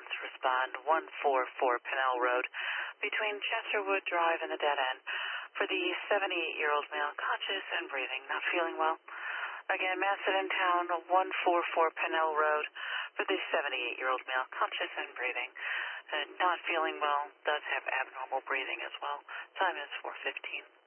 ambulance respond 144 Pennell Road between Chesterwood Drive and the dead end for the 78-year-old male conscious and breathing, not feeling well. Again, Massett in town, 144 Pennell Road for the 78-year-old male conscious and breathing. Not feeling well, does have abnormal breathing as well. Time is 4:15.